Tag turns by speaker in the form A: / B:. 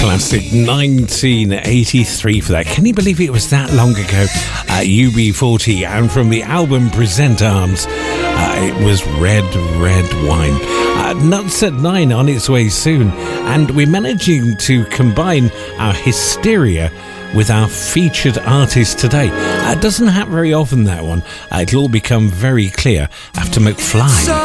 A: Classic 1983 for that. Can you believe it was that long ago? UB40, and from the album Present Arms, it was Red Wine. Nuts at 9 on its way soon, and we're managing to combine our hysteria with our featured artist today. It doesn't happen very often, that one. It'll all become very clear after McFly.